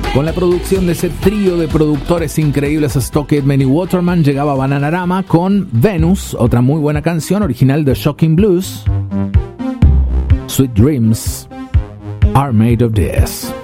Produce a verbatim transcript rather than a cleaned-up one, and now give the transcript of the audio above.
Con la producción de ese trío de productores increíbles, Stock Aitken y Waterman, llegaba Bananarama con Venus, otra muy buena canción original de Shocking Blues. Sweet Dreams Are Made of This.